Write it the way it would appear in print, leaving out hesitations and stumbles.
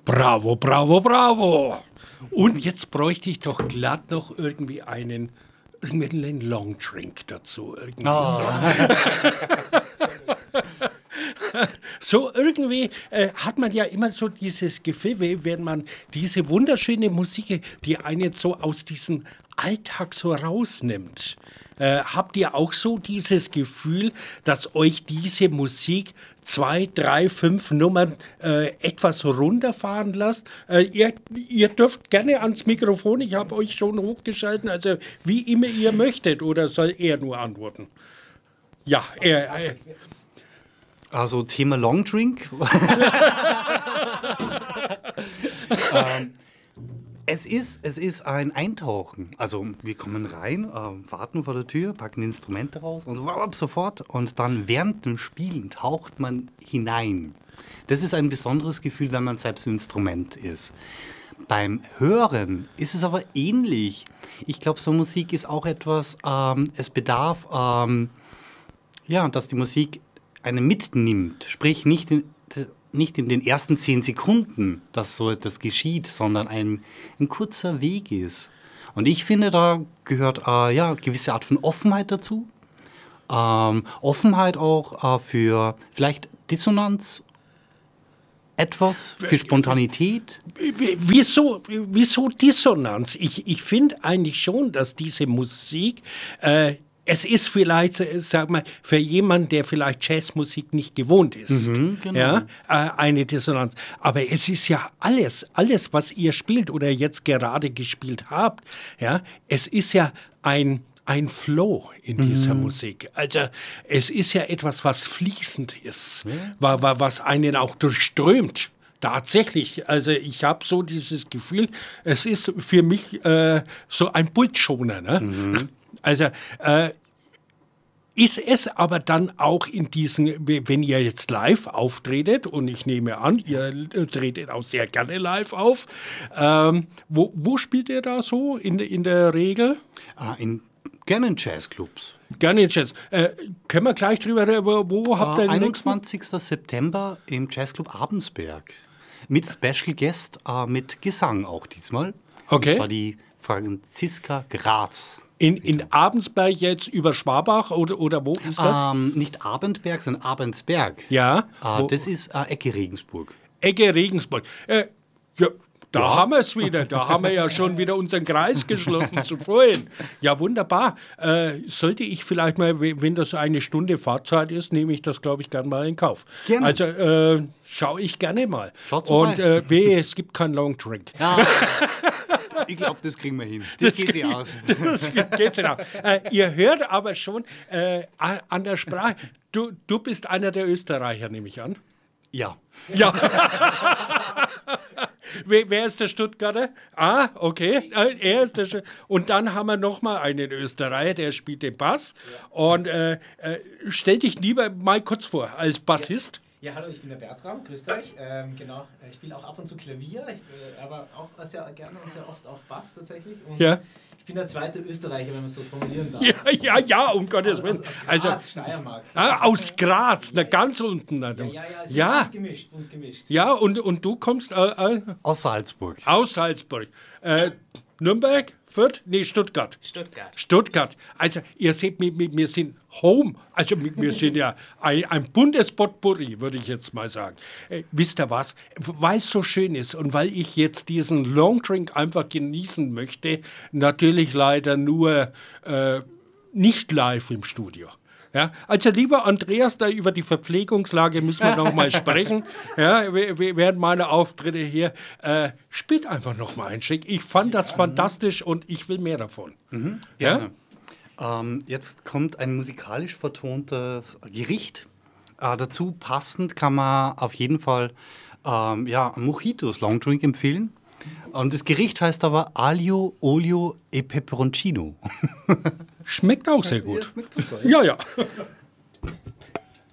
Bravo, bravo, bravo. Und jetzt bräuchte ich doch glatt noch irgendwie einen Longdrink dazu. So irgendwie hat man ja immer so dieses Gefühl, wenn man diese wunderschöne Musik, die einen so aus diesem Alltag so rausnimmt. Habt ihr auch so dieses Gefühl, dass euch diese Musik 2, 3, 5 Nummern etwas runterfahren lässt? Ihr dürft gerne ans Mikrofon, ich habe euch schon hochgeschalten, also wie immer ihr möchtet, oder soll er nur antworten? Ja, Also Thema Longdrink. Es ist ein Eintauchen. Also wir kommen rein, warten vor der Tür, packen Instrumente raus und sofort. Und dann während dem Spielen taucht man hinein. Das ist ein besonderes Gefühl, wenn man selbst ein Instrument ist. Beim Hören ist es aber ähnlich. Ich glaube, so Musik ist auch etwas, es bedarf, dass die Musik einen mitnimmt. Sprich, nicht in den ersten 10 Sekunden, dass so etwas geschieht, sondern ein kurzer Weg ist. Und ich finde, da gehört gewisse Art von Offenheit dazu. Offenheit auch für vielleicht Dissonanz, etwas für Spontanität. Wieso Dissonanz? Ich finde eigentlich schon, dass diese Musik es ist vielleicht, sag mal, für jemanden, der vielleicht Jazzmusik nicht gewohnt ist, genau. Eine Dissonanz. Aber es ist ja alles, was ihr spielt oder jetzt gerade gespielt habt, es ist ja ein Flow in dieser Musik. Also es ist ja etwas, was fließend ist, was einen auch durchströmt. Tatsächlich, also ich habe so dieses Gefühl, es ist für mich so ein Pulsschoner. Ne? Also ist es aber dann auch in diesen, wenn ihr jetzt live auftretet, und ich nehme an, ihr tretet auch sehr gerne live auf, wo spielt ihr da so in der Regel? Gerne in Jazzclubs. Gerne in Jazz. Können wir gleich drüber reden, wo habt ihr den 21. September im Jazzclub Abensberg. Mit Special Guest, mit Gesang auch diesmal. Okay. Und zwar die Franziska Graz. In Abensberg jetzt über Schwabach oder wo ist das? Nicht Abendberg, sondern Abensberg. Ja. Das ist Ecke Regensburg. Ecke Regensburg. Da haben wir es wieder. Da haben wir ja schon wieder unseren Kreis geschlossen zu vorhin. Ja, wunderbar. Sollte ich vielleicht mal, wenn das eine Stunde Fahrzeit ist, nehme ich das, glaube ich, gerne mal in Kauf. Gerne. Also schaue ich gerne mal. Schaut's Und es gibt keinen Long Drink. Ja. Ich glaube, das kriegen wir hin. Das geht sich aus. Das geht sich aus. Ihr hört aber schon an der Sprache, du bist einer der Österreicher, nehme ich an. Ja. Ja. Wer ist der Stuttgarter? Ah, okay. Er ist der Und dann haben wir noch mal einen Österreicher, der spielt den Bass. Ja. Und stell dich lieber mal kurz vor, als Bassist. Ja, hallo, ich bin der Bertram, grüßt euch. Genau, ich spiele auch ab und zu Klavier, aber auch sehr gerne und sehr oft auch Bass tatsächlich. Und ich bin der zweite Österreicher, wenn man es so formulieren darf. Ja, um Gottes Willen. Aus Graz, Steiermark. Aus Graz, ganz unten. Ja, bunt gemischt. Ja, und du kommst aus Salzburg. Aus Salzburg. Nürnberg? Fürth? Nee, Stuttgart. Stuttgart. Also ihr seht, wir sind home. Also wir sind ja ein buntes Potpourri, würde ich jetzt mal sagen. Wisst ihr was? Weil es so schön ist und weil ich jetzt diesen Long Drink einfach genießen möchte, natürlich leider nur nicht live im Studio. Ja, also lieber Andreas, da über die Verpflegungslage müssen wir noch mal sprechen. Ja, während meiner Auftritte hier. Spielt einfach noch mal ein Stück. Ich fand das fantastisch und ich will mehr davon. Gerne. Ja? Jetzt kommt ein musikalisch vertontes Gericht. Dazu passend kann man auf jeden Fall Mojitos Long Drink empfehlen. Und das Gericht heißt aber Aglio, Olio e Peperoncino. Schmeckt auch sehr gut. Ja, schmeckt super. Ja.